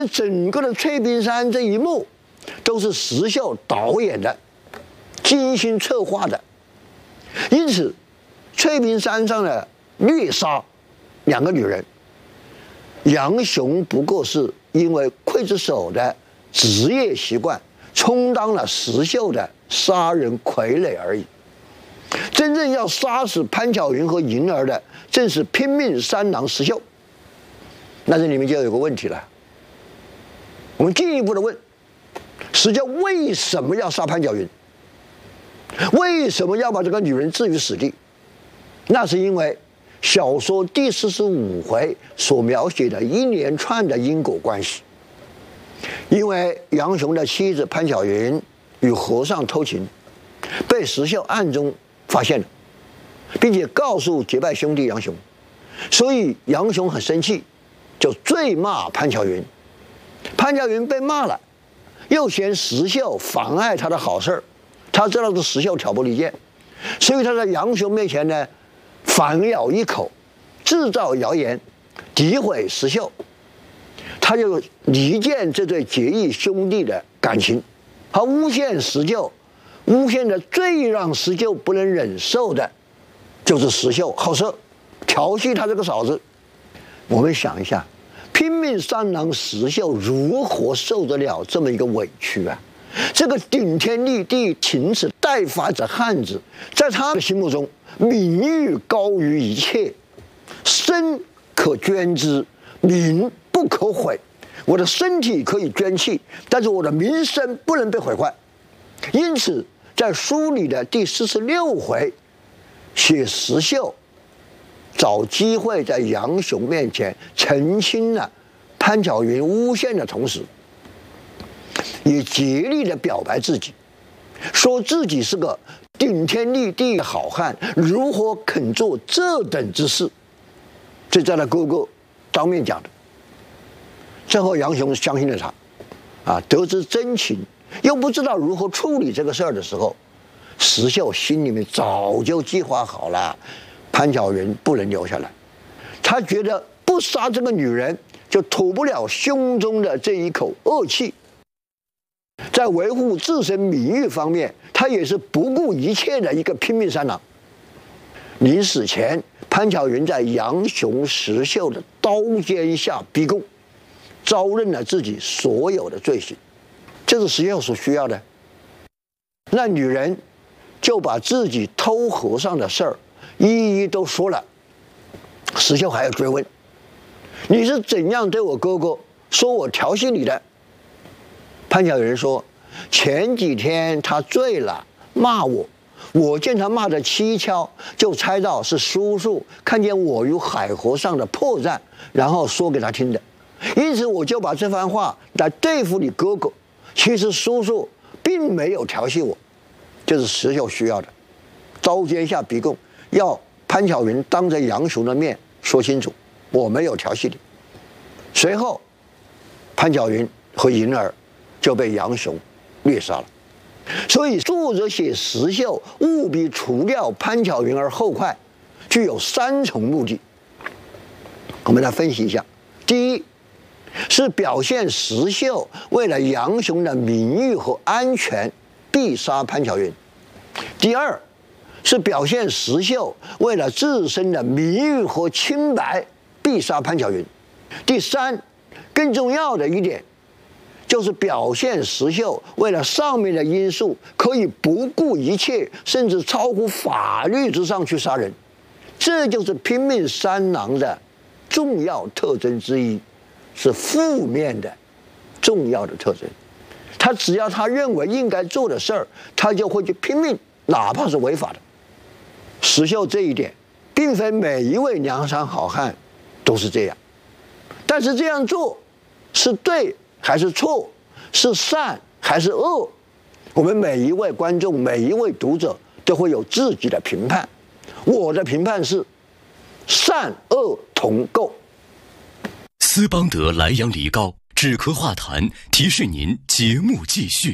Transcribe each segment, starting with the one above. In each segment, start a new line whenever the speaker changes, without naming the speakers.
整个的翠屏山这一幕，都是石秀导演的，精心策划的。因此，翠屏山上的虐杀2个女人，杨雄不过是因为刽子手的职业习惯，充当了石秀的杀人傀儡而已。真正要杀死潘巧云和银儿的，正是拼命三郎石秀。那这里面就有个问题了。我们进一步的问：石秀为什么要杀潘巧云？为什么要把这个女人置于死地？那是因为小说第45回所描写的一连串的因果关系。因为杨雄的妻子潘巧云与和尚偷情，被石秀暗中发现了，并且告诉结拜兄弟杨雄，所以杨雄很生气，就罪骂潘巧云。潘巧云被骂了，又嫌石秀妨碍他的好事，他知道是石秀挑拨离间，所以他在杨雄面前呢反咬一口，制造谣言，诋毁石秀。他就离间这对结义兄弟的感情，他诬陷石秀，诬陷的最让石秀不能忍受的，就是石秀好色，调戏他这个嫂子。我们想一下，拼命三郎石秀如何受得了这么一个委屈啊？这个顶天立地、情耻待发的汉子，在他的心目中，名誉高于一切，身可捐之，名不可毁。我的身体可以捐弃，但是我的名声不能被毁坏。因此，在书里的第46回，写石秀找机会在杨雄面前澄清了潘巧云诬陷的同时，也竭力的表白自己，说自己是个顶天立地的好汉，如何肯做这等之事？这在他哥哥当面讲的。最后杨雄相信了他，得知真情，又不知道如何处理这个事儿的时候，石秀心里面早就计划好了，潘巧云不能留下来。他觉得不杀这个女人，就吐不了胸中的这一口恶气。在维护自身名誉方面，他也是不顾一切的一个拼命三郎。临死前，潘巧云在杨雄、石秀的刀尖下逼供，招认了自己所有的罪行，这是石秀所需要的。那女人就把自己偷和尚的事儿一一都说了。石秀还要追问：你是怎样对我哥哥说我调戏你的？潘巧云说：前几天他醉了，骂我，我见他骂得蹊跷，就猜到是叔叔看见我与海和尚的破绽，然后说给他听的。因此我就把这番话来对付你哥哥。其实叔叔并没有调戏我，就是石秀需要的。刀尖下逼供，要潘巧云当着杨雄的面说清楚，我没有调戏你。随后，潘巧云和银儿就被杨雄虐杀了。所以作者写石秀务必除掉潘巧云而后快，具有3重目的。我们来分析一下。第一，是表现石秀为了杨雄的名誉和安全必杀潘巧云。第二，是表现石秀为了自身的名誉和清白必杀潘巧云。第三，更重要的一点，就是表现石秀为了上面的因素，可以不顾一切，甚至超乎法律之上去杀人。这就是拼命三郎的重要特征之一，是负面的重要的特征。他只要他认为应该做的事儿，他就会去拼命，哪怕是违法的。石秀这一点，并非每一位梁山好汉都是这样，但是这样做是对还是错，是善还是恶，我们每一位观众、每一位读者都会有自己的评判。我的评判是善恶同构。
斯邦德莱阳梨膏止咳化痰，提示您节目继续。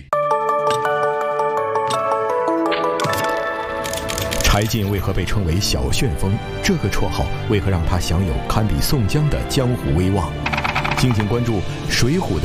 柴进为何被称为小旋风？这个绰号为何让他享有堪比宋江的江湖威望？敬请关注《水浒》